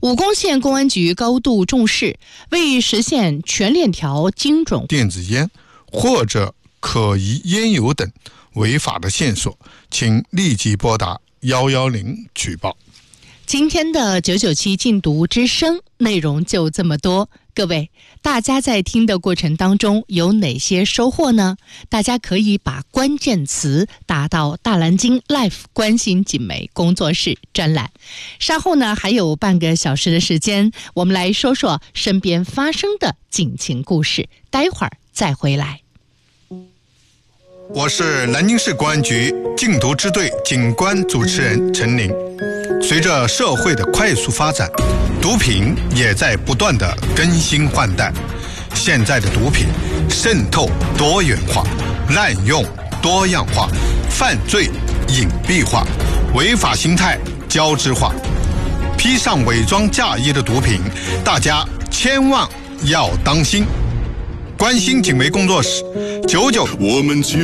武功县公安局高度重视，为实现全链条精准电子烟或者可疑烟油等违法的线索，请立即拨打110举报。 今天的997禁毒之声内容就这么多，各位，大家在听的过程当中有哪些收获呢？大家可以把关键词打到大蓝鲸 Life 关心锦媒工作室专栏。稍后呢，还有半个小时的时间，我们来说说身边发生的警情故事，待会儿再回来。 我是南京市公安局禁毒支队警官主持人陈林。随着社会的快速发展，毒品也在不断的更新换代。现在的毒品渗透多元化，滥用多样化，犯罪隐蔽化，违法形态交织化。披上伪装嫁衣的毒品，大家千万要当心。关心警媒工作室99，我们